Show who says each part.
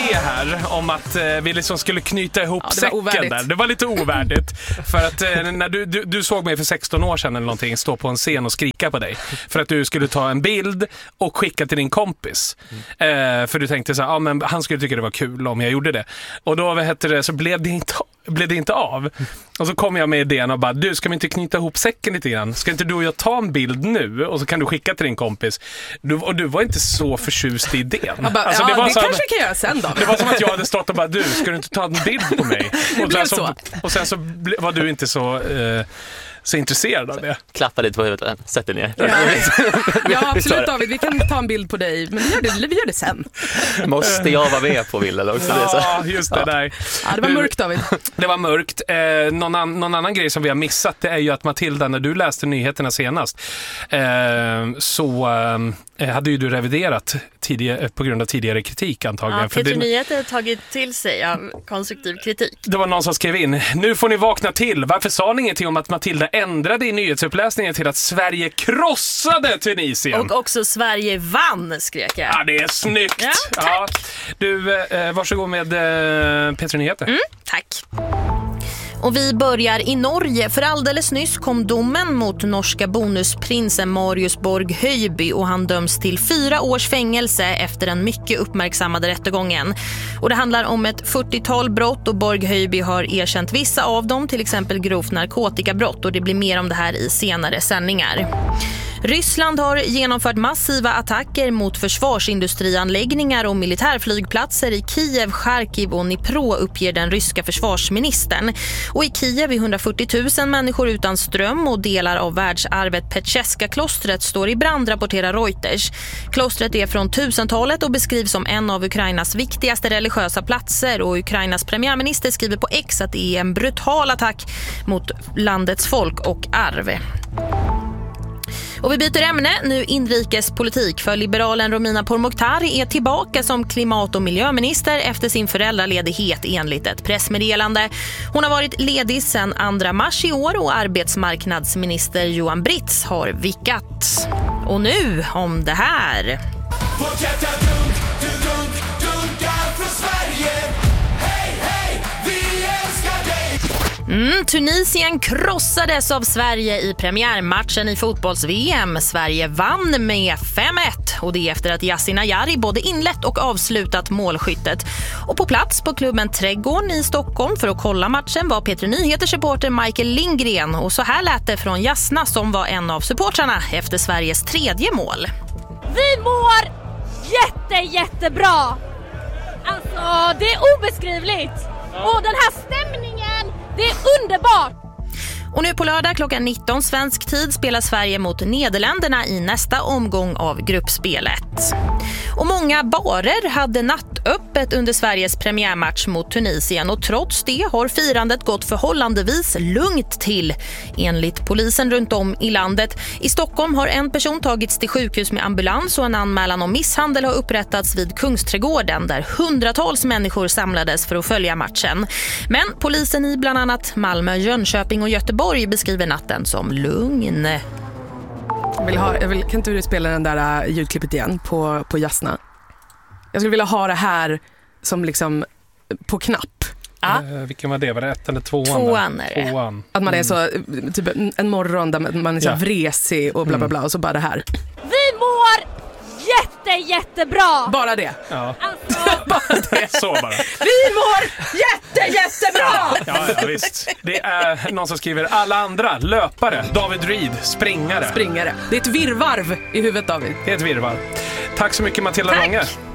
Speaker 1: idé här om att vi liksom skulle knyta ihop säcken där. Det var lite ovärdigt. För att när du såg mig för 16 år sedan eller någonting stå på en scen och skrika på dig. För att du skulle ta en bild och skicka till din kompis. För du tänkte så här, men han skulle tycka det var kul om jag gjorde det. Och då så blev det inte av. Och så kom jag med idén och bara, du, ska vi inte knyta ihop säcken lite grann? Ska inte du och jag ta en bild nu och så kan du skicka till din kompis? Och du var inte så förtjust i idén.
Speaker 2: Bara,
Speaker 1: alltså,
Speaker 2: det kanske vi kan göra sen då.
Speaker 1: Det var som att jag hade stått och bara, du, ska du inte ta en bild på mig? Och sen så var du inte så intresserad av det.
Speaker 3: Klappa lite på huvudet, sätt dig ner.
Speaker 2: Ja, absolut David, vi kan ta en bild på dig, men vi gör det sen.
Speaker 3: Måste jag vara med på bilden också?
Speaker 1: Ja, just det där.
Speaker 2: Ja, det var mörkt, David.
Speaker 1: Det var mörkt. Någon annan grej som vi har missat, det är ju att Matilda, när du läste nyheterna senast, så hade ju du reviderat på grund av tidigare kritik antagligen.
Speaker 4: Ja, Peter Nyheter har tagit till sig av konstruktiv kritik.
Speaker 1: Det var någon som skrev in, nu får ni vakna till. Varför sa ni ingenting om att Matilda ändrade i nyhetsuppläsningen till att Sverige krossade Tunisien?
Speaker 4: Och också Sverige vann, skrek jag.
Speaker 1: Ja, det är snyggt.
Speaker 4: Ja, tack.
Speaker 1: Du, varsågod med Peter Nyheter.
Speaker 4: Tack. Och vi börjar i Norge, för alldeles nyss kom domen mot norska bonusprinsen Marius Borg Høiby och han döms till 4 års fängelse efter den mycket uppmärksammade rättegången. Och det handlar om ett 40-tal brott och Borg Høiby har erkänt vissa av dem, till exempel grovt narkotikabrott, och det blir mer om det här i senare sändningar. Ryssland har genomfört massiva attacker mot försvarsindustrianläggningar och militärflygplatser i Kiev, Charkiv och Dnipro, uppger den ryska försvarsministern. Och i Kiev är 140 000 människor utan ström och delar av världsarvet Petjeska-klostret står i brand, rapporterar Reuters. Klostret är från 1000-talet och beskrivs som en av Ukrainas viktigaste religiösa platser, och Ukrainas premiärminister skriver på X att det är en brutal attack mot landets folk och arv. Och vi byter ämne, nu inrikespolitik, för liberalen Romina Pourmokhtari är tillbaka som klimat- och miljöminister efter sin föräldraledighet enligt ett pressmeddelande. Hon har varit ledig sedan 2 mars i år och arbetsmarknadsminister Johan Britz har vickat. Och nu om det här. Tunisien krossades av Sverige i premiärmatchen i fotbolls-VM. Sverige vann med 5-1 och det efter att Yasin Ayari både inlett och avslutat målskyttet. Och på plats på klubben Trädgården i Stockholm för att kolla matchen var Peter Nyheters supporter Michael Lindgren, och så här lät det från Jasna som var en av supportrarna efter Sveriges 3:e mål.
Speaker 5: Vi mår jättebra. Alltså, det är obeskrivligt. Och den här stämningen, det är underbart!
Speaker 4: Och nu på lördag klockan 19 svensk tid spelar Sverige mot Nederländerna i nästa omgång av gruppspelet. Och många barer hade nattöppet under Sveriges premiärmatch mot Tunisien, och trots det har firandet gått förhållandevis lugnt till, enligt polisen runt om i landet. I Stockholm har en person tagits till sjukhus med ambulans och en anmälan om misshandel har upprättats vid Kungsträdgården där hundratals människor samlades för att följa matchen. Men polisen i bland annat Malmö, Jönköping och Göteborg beskriver natten som lugn.
Speaker 2: Kan inte du spela den där ljudklippet igen på Jasna? Jag skulle vilja ha det här som liksom på knapp.
Speaker 1: Vilken var det? Var det 1 eller 2?
Speaker 4: Tvåan.
Speaker 2: Att man är så typ en morgon där man är så vresig och bla bla bla, och så bara det här.
Speaker 5: Vi mår jättebra.
Speaker 2: Bara det.
Speaker 1: Ja.
Speaker 5: Alltså,
Speaker 2: bara det.
Speaker 1: Så bara.
Speaker 2: Vi mår jättebra.
Speaker 1: Ja, visst. Det är någon som skriver alla andra löpare, David Reed, springare.
Speaker 2: Det är ett virrvarv i huvudet, David.
Speaker 1: Det är ett virrvarv. Tack så mycket, Matilda Långe.